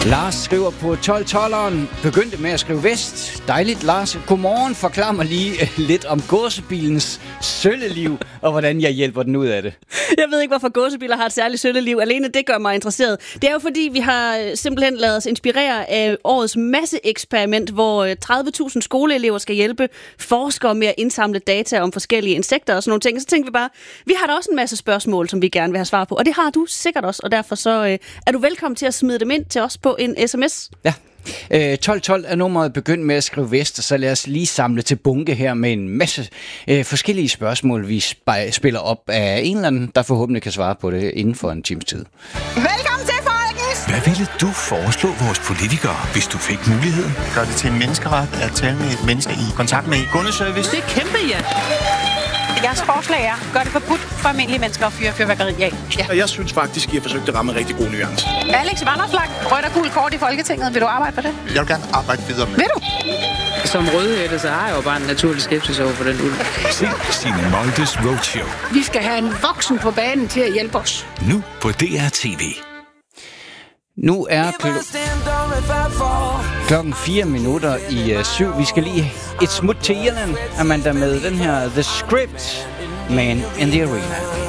Lars skriver på 1212'eren, begyndte med at skrive vest. Dejligt, Lars. Godmorgen, forklar mig lige lidt om gåsebilens sølleliv, og hvordan jeg hjælper den ud af det. Jeg ved ikke, hvorfor gåsebiler har et særligt sølleliv. Alene det gør mig interesseret. Det er jo fordi, vi har simpelthen ladet os inspirere af årets masseeksperiment, hvor 30.000 skoleelever skal hjælpe forskere med at indsamle data om forskellige insekter og sådan nogle ting. Så tænkte vi bare, vi har da også en masse spørgsmål, som vi gerne vil have svar på. Og det har du sikkert også, og derfor så er du velkommen til at smide dem ind til os på en sms. Ja. 1212 er nummeret begyndt med at skrive vest, og så lad os lige samle til bunke her med en masse forskellige spørgsmål, vi spiller op af en eller anden, der forhåbentlig kan svare på det inden for en times tid. Velkommen til, folkens! Hvad ville du foreslå vores politikere, hvis du fik muligheden? Gør det til en menneskeret at tale med et menneske i kontakt med kundeservice? Det er kæmpe, ja! Jeres forslag er, gør det forbudt for almindelige mennesker at fyre fyrværkeri af. Ja. Jeg synes faktisk, I har forsøgt at ramme en rigtig god nuance. Alex Vanopslagh, rødt og gult kort i Folketinget. Vil du arbejde for det? Jeg vil gerne arbejde videre med. Vil du? Som rødhætte, så har jeg jo bare en naturlig skepsis over for den ulv. Se Signe Moldes Roadshow. Vi skal have en voksen på banen til at hjælpe os. Nu på DR TV. Nu er klokken 4 minutter i 7. Vi skal lige et smut til Irland, Amanda, med den her The Script, Man in the Arena.